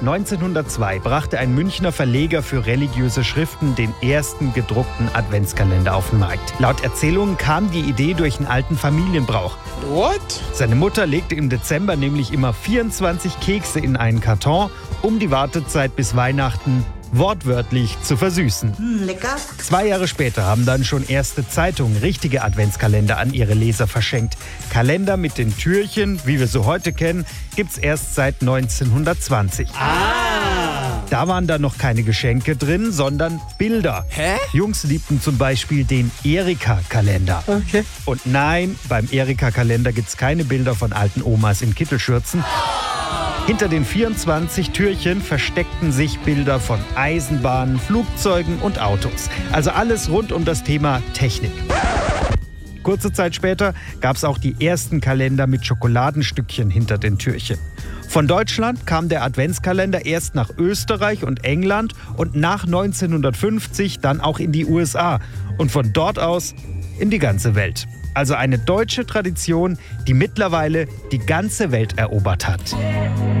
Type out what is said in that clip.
1902 brachte ein Münchner Verleger für religiöse Schriften den ersten gedruckten Adventskalender auf den Markt. Laut Erzählungen kam die Idee durch einen alten Familienbrauch. What? Seine Mutter legte im Dezember nämlich immer 24 Kekse in einen Karton, um die Wartezeit bis Weihnachten wortwörtlich zu versüßen. Lecker. 2 Jahre später haben dann schon erste Zeitungen richtige Adventskalender an ihre Leser verschenkt. Kalender mit den Türchen, wie wir sie heute kennen, gibt's erst seit 1920. Da waren dann noch keine Geschenke drin, sondern Bilder. Hä? Jungs liebten zum Beispiel den Erika-Kalender. Okay. Und nein, beim Erika-Kalender gibt's keine Bilder von alten Omas in Kittelschürzen. Hinter den 24 Türchen versteckten sich Bilder von Eisenbahnen, Flugzeugen und Autos. Also alles rund um das Thema Technik. Kurze Zeit später gab es auch die ersten Kalender mit Schokoladenstückchen hinter den Türchen. Von Deutschland kam der Adventskalender erst nach Österreich und England und nach 1950 dann auch in die USA und von dort aus in die ganze Welt. Also eine deutsche Tradition, die mittlerweile die ganze Welt erobert hat.